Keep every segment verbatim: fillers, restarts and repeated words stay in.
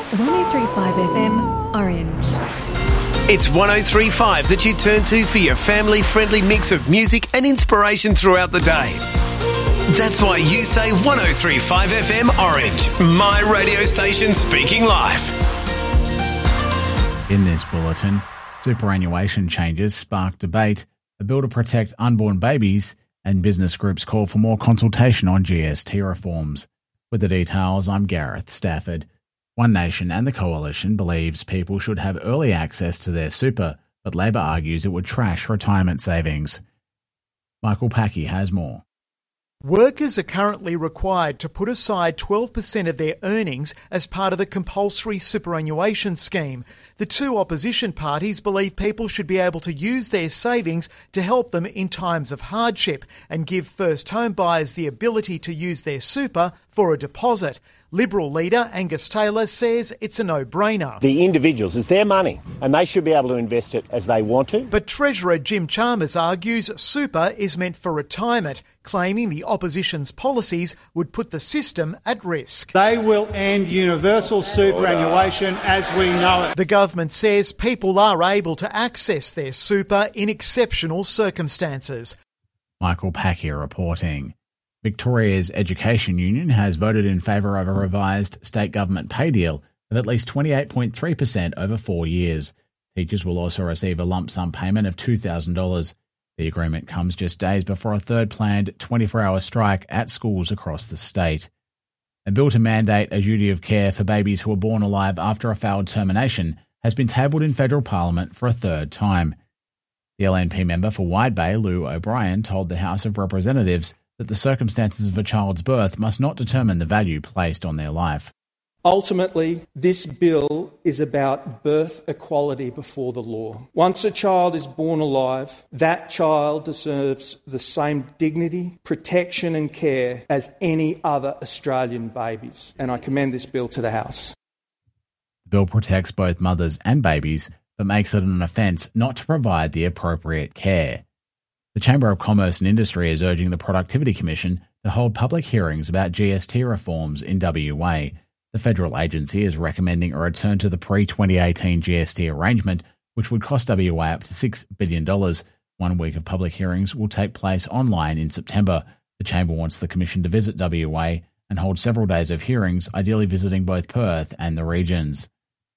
one oh three point five F M, Orange. It's one oh three point five that you turn to for your family-friendly mix of music and inspiration throughout the day. That's why you say one oh three point five F M Orange, my radio station speaking live. In this bulletin, superannuation changes spark debate, a bill to protect unborn babies, and business groups call for more consultation on G S T reforms. With the details, I'm Gareth Stafford. One Nation and the Coalition believes people should have early access to their super, but Labor argues it would trash retirement savings. Michael Packey has more. Workers are currently required to put aside twelve percent of their earnings as part of the compulsory superannuation scheme. The two opposition parties believe people should be able to use their savings to help them in times of hardship and give first home buyers the ability to use their super for a deposit. Liberal leader Angus Taylor says it's a no-brainer. The individuals, it's their money and they should be able to invest it as they want to. But Treasurer Jim Chalmers argues super is meant for retirement, claiming the opposition's policies would put the system at risk. They will end universal superannuation as we know it. The government says people are able to access their super in exceptional circumstances. Michael Packey reporting. Victoria's Education Union has voted in favour of a revised state government pay deal of at least twenty-eight point three percent over four years. Teachers will also receive a lump sum payment of two thousand dollars. The agreement comes just days before a third planned twenty-four hour strike at schools across the state. A bill to mandate a duty of care for babies who are born alive after a failed termination has been tabled in federal parliament for a third time. The L N P member for Wide Bay, Lou O'Brien, told the House of Representatives that the circumstances of a child's birth must not determine the value placed on their life. Ultimately, this bill is about birth equality before the law. Once a child is born alive, that child deserves the same dignity, protection and care as any other Australian babies. And I commend this bill to the House. The bill protects both mothers and babies, but makes it an offence not to provide the appropriate care. The Chamber of Commerce and Industry is urging the Productivity Commission to hold public hearings about G S T reforms in W A. The federal agency is recommending a return to the pre-twenty eighteen G S T arrangement, which would cost W A up to six billion dollars. One week of public hearings will take place online in September. The Chamber wants the Commission to visit W A and hold several days of hearings, ideally visiting both Perth and the regions.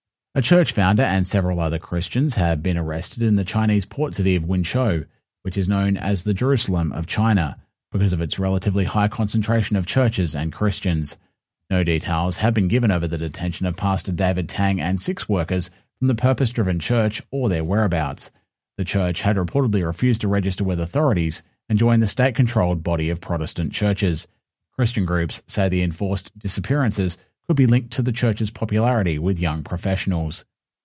A church founder and several other Christians have been arrested in the Chinese port city of Winchou, which is known as the Jerusalem of China, because of its relatively high concentration of churches and Christians. No details have been given over the detention of Pastor David Tang and six workers from the Purpose-Driven Church or their whereabouts. The church had reportedly refused to register with authorities and join the state-controlled body of Protestant churches. Christian groups say the enforced disappearances could be linked to the church's popularity with young professionals.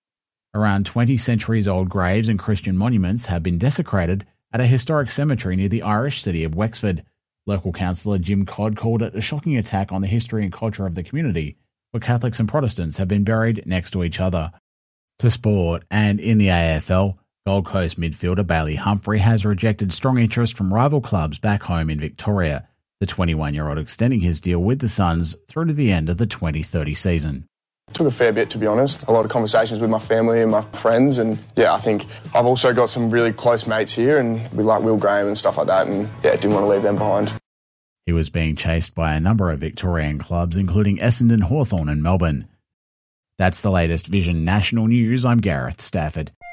Around twenty centuries-old graves and Christian monuments have been desecrated at a historic cemetery near the Irish city of Wexford. Local councillor Jim Codd called it a shocking attack on the history and culture of the community, where Catholics and Protestants have been buried next to each other. To sport, and in the A F L, Gold Coast midfielder Bailey Humphrey has rejected strong interest from rival clubs back home in Victoria, the twenty-one-year-old extending his deal with the Suns through to the end of the twenty thirty season. Took a fair bit, to be honest. A lot of conversations with my family and my friends, and yeah, I think I've also got some really close mates here, and we like Will Graham and stuff like that, and yeah, didn't want to leave them behind. He was being chased by a number of Victorian clubs, including Essendon, Hawthorn and Melbourne. That's the latest Vision National News. I'm Gareth Stafford.